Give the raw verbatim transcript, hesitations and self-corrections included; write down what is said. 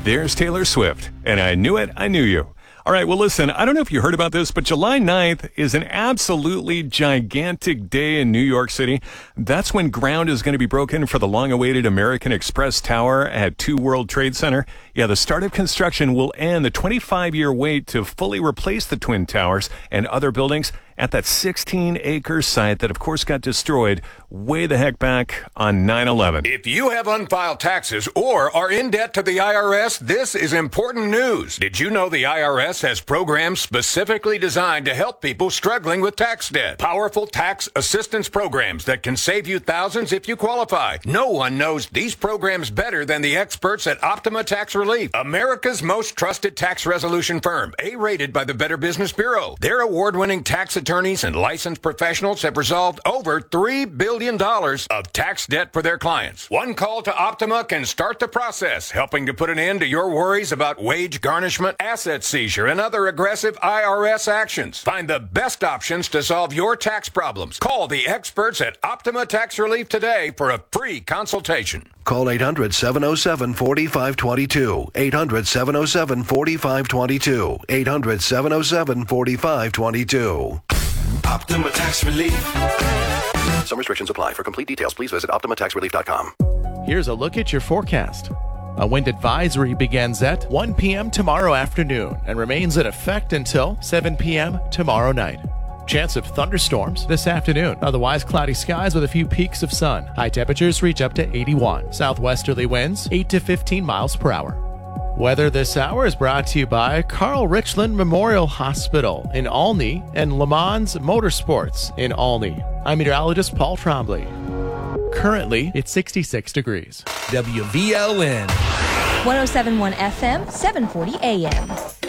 There's Taylor Swift, and I knew it, I knew you. All right, well, listen, I don't know if you heard about this, but July ninth is an absolutely gigantic day in New York City. That's when ground is going to be broken for the long-awaited American Express Tower at Two World Trade Center. Yeah, the start of construction will end the twenty-five-year wait to fully replace the Twin Towers and other buildings at that sixteen-acre site that, of course, got destroyed way the heck back on nine eleven. If you have unfiled taxes or are in debt to the I R S, this is important news. Did you know the I R S has programs specifically designed to help people struggling with tax debt? Powerful tax assistance programs that can save you thousands if you qualify. No one knows these programs better than the experts at Optima Tax Relief, America's most trusted tax resolution firm, A-rated by the Better Business Bureau. Their award-winning tax attorneys and licensed professionals have resolved over three billion dollars of tax debt for their clients. One call to Optima can start the process, helping to put an end to your worries about wage garnishment, asset seizure, and other aggressive I R S actions. Find the best options to solve your tax problems. Call the experts at Optima Tax Relief today for a free consultation. Call eight hundred, seven oh seven, four five two two. eight hundred, seven oh seven, four five two two. eight hundred, seven oh seven, four five two two. Optima Tax Relief. Some restrictions apply. For complete details, please visit optima tax relief dot com. Here's a look at your forecast. A wind advisory begins at one p.m. tomorrow afternoon and remains in effect until seven p.m. tomorrow night. Chance of thunderstorms this afternoon. Otherwise, cloudy skies with a few peaks of sun. High temperatures reach up to eighty-one. Southwesterly winds eight to fifteen miles per hour. Weather this hour is brought to you by Carl Richland Memorial Hospital in Olney and Le Mans Motorsports in Olney. I'm meteorologist Paul Trombley. Currently, it's sixty-six degrees. W V L N. one oh seven point one F M, seven forty A M.